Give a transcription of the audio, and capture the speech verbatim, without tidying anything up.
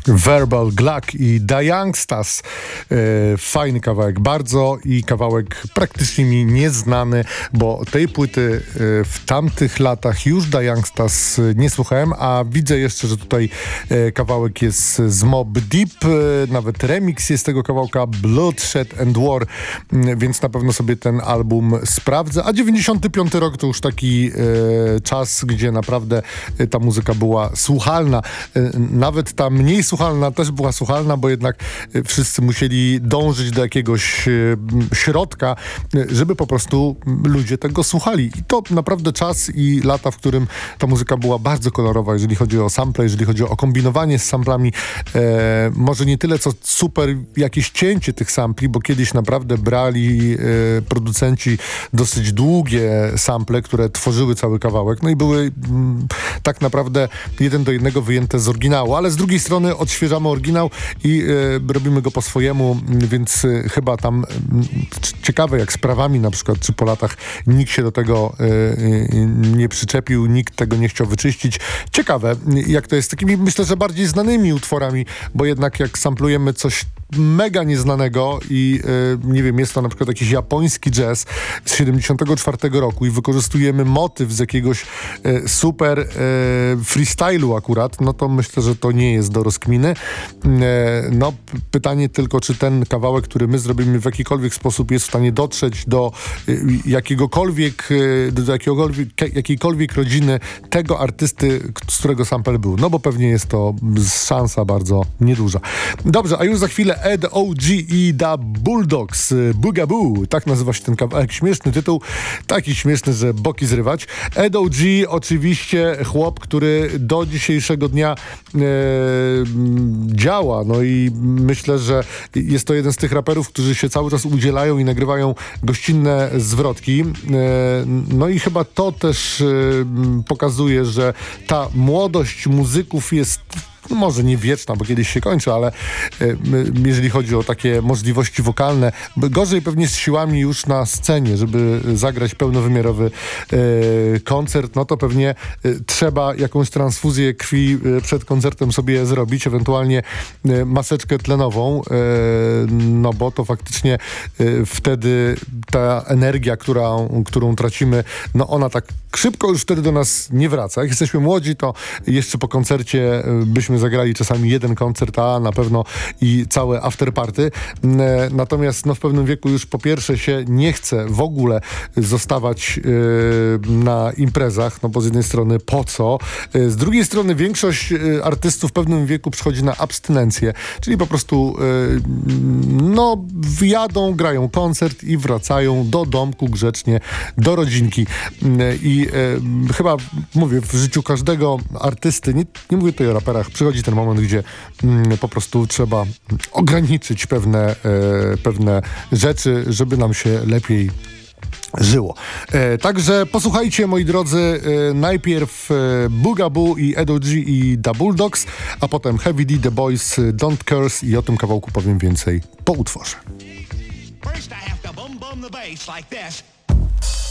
Verbal Gluck i The Youngstas. E, fajny kawałek bardzo i kawałek praktycznie mi nieznany, bo tej płyty e, w tamtych latach już The Youngstas nie słuchałem, a widzę jeszcze, że tutaj e, kawałek jest z Mobb Deep, e, nawet remix jest tego kawałka Bloodshed and War, e, więc na pewno sobie ten album sprawdzę, a dziewięćdziesiąty piąty rok to już taki e, czas, gdzie naprawdę e, ta muzyka była słuchalna, e, nawet ta mniej słuchalna też była słuchalna, bo jednak wszyscy musieli dążyć do jakiegoś środka, żeby po prostu ludzie tego słuchali. I to naprawdę czas i lata, w którym ta muzyka była bardzo kolorowa, jeżeli chodzi o sample, jeżeli chodzi o kombinowanie z samplami. E, może nie tyle, co super jakieś cięcie tych sampli, bo kiedyś naprawdę brali e, producenci dosyć długie sample, które tworzyły cały kawałek, no i były m, tak naprawdę jeden do jednego wyjęte z oryginału, ale z drugiej strony odświeżamy oryginał i e, robimy go po swojemu, więc e, chyba tam e, ciekawe jak z prawami na przykład, czy po latach nikt się do tego e, e, nie przyczepił, nikt tego nie chciał wyczyścić. Ciekawe jak to jest z takimi, myślę, że bardziej znanymi utworami, bo jednak jak samplujemy coś mega nieznanego i e, nie wiem, jest to na przykład jakiś japoński jazz z siedemdziesiątego czwartego roku i wykorzystujemy motyw z jakiegoś e, super e, freestylu akurat, no to myślę, że to nie jest do rozkminy. E, no pytanie tylko, czy ten kawałek, który my zrobimy w jakikolwiek sposób jest w stanie dotrzeć do e, jakiegokolwiek, e, do jakiegokolwiek, jakiejkolwiek rodziny tego artysty, z którego sample był. No bo pewnie jest to szansa bardzo nieduża. Dobrze, a już za chwilę Ed O G i The Bulldogs, Bugaboo, tak nazywa się ten kawałek. Śmieszny tytuł, taki śmieszny, że boki zrywać. Ed O G oczywiście chłop, który do dzisiejszego dnia e, działa, no i myślę, że jest to jeden z tych raperów, którzy się cały czas udzielają i nagrywają gościnne zwrotki. E, no i chyba to też e, pokazuje, że ta młodość muzyków jest może nie wieczna, bo kiedyś się kończy, ale e, jeżeli chodzi o takie możliwości wokalne, gorzej pewnie z siłami już na scenie, żeby zagrać pełnowymiarowy e, koncert, no to pewnie e, trzeba jakąś transfuzję krwi e, przed koncertem sobie zrobić, ewentualnie e, maseczkę tlenową, e, no bo to faktycznie e, wtedy ta energia, która, którą tracimy, no ona tak szybko już wtedy do nas nie wraca. Jak jesteśmy młodzi, to jeszcze po koncercie e, byśmy zagrali czasami jeden koncert, a na pewno i całe afterparty. Natomiast no, w pewnym wieku już po pierwsze się nie chce w ogóle zostawać yy, na imprezach, no bo z jednej strony po co? Yy, z drugiej strony większość yy, artystów w pewnym wieku przychodzi na abstynencję, czyli po prostu yy, no wjadą, grają koncert i wracają do domku grzecznie, do rodzinki. Yy, I yy, chyba mówię, w życiu każdego artysty, nie, nie mówię tutaj o raperach, przychodzi ten moment, gdzie mm, po prostu trzeba ograniczyć pewne, e, pewne rzeczy, żeby nam się lepiej żyło. E, także posłuchajcie, moi drodzy, e, najpierw e, Bugaboo i Ed O G i The Bulldogs, a potem Heavy D, The Boys, Don't Curse i o tym kawałku powiem więcej po utworze. First I have to bum bum the bass like this.